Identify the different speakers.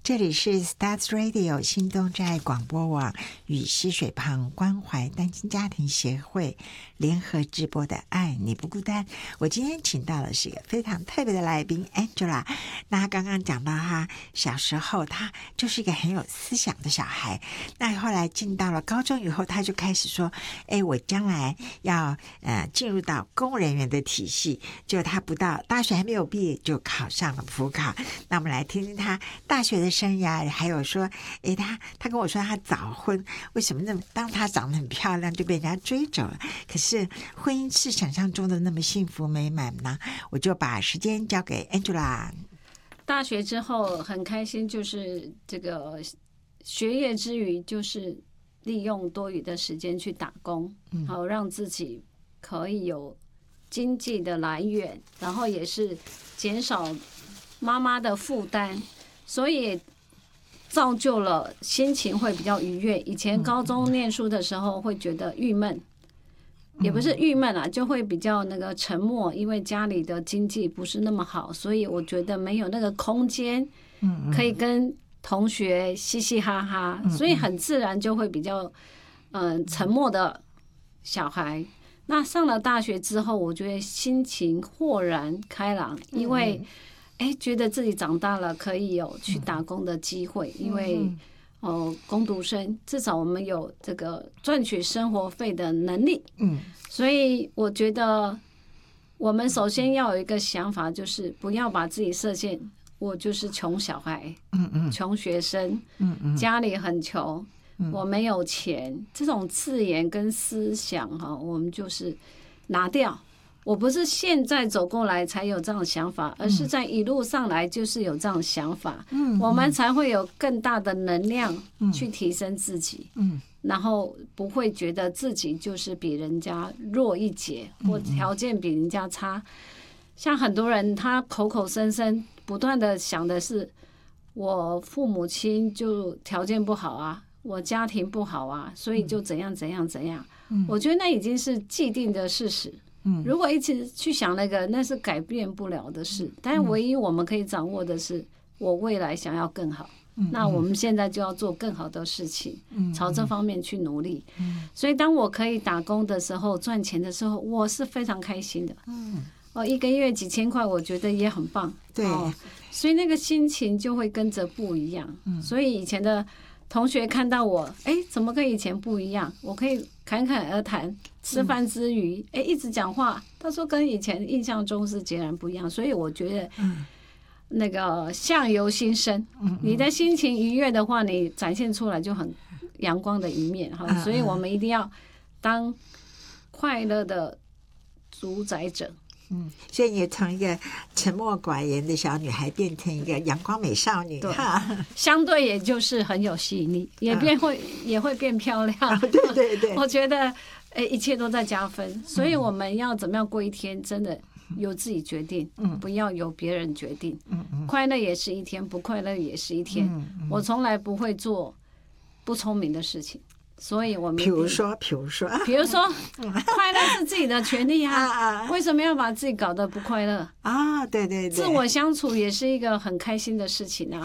Speaker 1: 这里是 Stars Radio 新东寨广播网与溪水旁关怀单亲家庭协会联合直播的爱你不孤单。我今天请到的是一个非常特别的来宾 Angela。 那他刚刚讲到他小时候他就是一个很有思想的小孩，那后来进到了高中以后他就开始说我将来要进入到公务人员的体系，就他不到大学还没有毕业就考上了普考。那我们来听听他大学的生涯，还有说他跟我说他早婚，为什么那么当他长得很漂亮就被人家追走了，可是婚姻是想象中的那么幸福美满呢？我就把时间交给 Angela。
Speaker 2: 大学之后很开心，就是这个学业之余就是利用多余的时间去打工，好让自己可以有经济的来源，然后也是减少妈妈的负担，所以造就了心情会比较愉悦。以前高中念书的时候会觉得郁闷，也不是郁闷啊，就会比较那个沉默，因为家里的经济不是那么好，所以我觉得没有那个空间可以跟同学嘻嘻哈哈，所以很自然就会比较沉默的小孩。那上了大学之后，我觉得心情豁然开朗，因为觉得自己长大了，可以有去打工的机会，因为工读生至少我们有这个赚取生活费的能力。所以我觉得我们首先要有一个想法，就是不要把自己设限，我就是穷小孩，穷学生，家里很穷，我没有钱，这种字眼跟思想我们就是拿掉。我不是现在走过来才有这样的想法，而是在一路上来就是有这样的想法，我们才会有更大的能量去提升自己，然后不会觉得自己就是比人家弱一截，或条件比人家差。像很多人他口口声声不断的想的是我父母亲就条件不好啊，我家庭不好啊，所以就怎样怎样怎样。我觉得那已经是既定的事实，如果一直去想那是改变不了的事。但唯一我们可以掌握的是我未来想要更好，那我们现在就要做更好的事情，朝这方面去努力。所以当我可以打工的时候，赚钱的时候，我是非常开心的。一个月几千块我觉得也很棒。
Speaker 1: 对，
Speaker 2: 所以那个心情就会跟着不一样。所以以前的同学看到我怎么跟以前不一样，我可以侃侃而谈，吃饭之余一直讲话，他说跟以前印象中是截然不一样。所以我觉得那个相由心生，你的心情愉悦的话，你展现出来就很阳光的一面。所以我们一定要当快乐的主宰者。
Speaker 1: 所以你从一个沉默寡言的小女孩变成一个阳光美少女，
Speaker 2: 相对也就是很有吸引力，也会变漂亮。
Speaker 1: 对对对，
Speaker 2: 我觉得一切都在加分。所以我们要怎么样过一天，真的由自己决定，不要由别人决定。快乐也是一天，不快乐也是一天。我从来不会做不聪明的事情。所以我们比如说快乐是自己的权利为什么要把自己搞得不快乐？
Speaker 1: 对对对，
Speaker 2: 自我相处也是一个很开心的事情